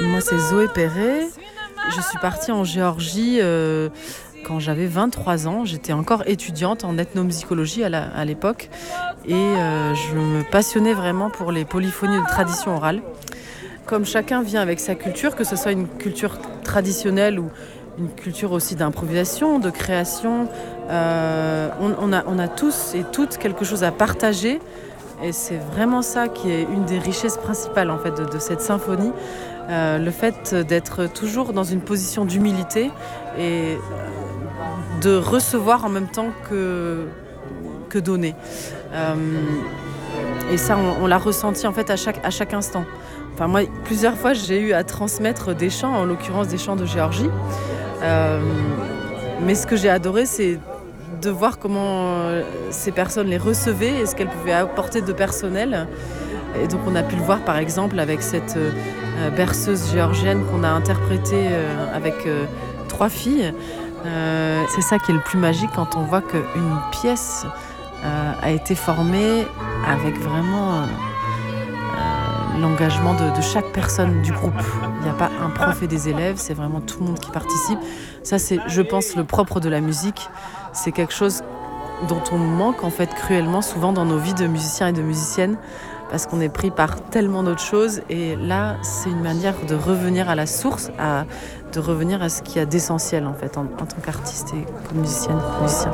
Moi, c'est Zoé Perret. Je suis partie en Géorgie quand j'avais 23 ans. J'étais encore étudiante en ethnomusicologie à l'époque. Et je me passionnais vraiment pour les polyphonies de tradition orale. Comme chacun vient avec sa culture, que ce soit une culture traditionnelle ou une culture aussi d'improvisation, de création, on a tous et toutes quelque chose à partager. Et c'est vraiment ça qui est une des richesses principales en fait, de cette symphonie. Le fait d'être toujours dans une position d'humilité et de recevoir en même temps que donner. Et ça, on l'a ressenti en fait à chaque instant. Enfin, moi, plusieurs fois, j'ai eu à transmettre des chants, en l'occurrence des chants de Géorgie. Mais ce que j'ai adoré, c'est de voir comment ces personnes les recevaient et ce qu'elles pouvaient apporter de personnel. Et donc on a pu le voir par exemple avec cette berceuse géorgienne qu'on a interprétée avec 3 filles. C'est ça qui est le plus magique quand on voit qu'une pièce a été formée avec vraiment l'engagement de chaque personne du groupe. Il n'y a pas un prof et des élèves, c'est vraiment tout le monde qui participe. Ça, c'est, je pense, le propre de la musique. C'est quelque chose dont on manque en fait cruellement souvent dans nos vies de musiciens et de musiciennes parce qu'on est pris par tellement d'autres choses. Et là, c'est une manière de revenir à la source, de revenir à ce qu'il y a d'essentiel en fait en tant qu'artiste et comme musicienne, musicien.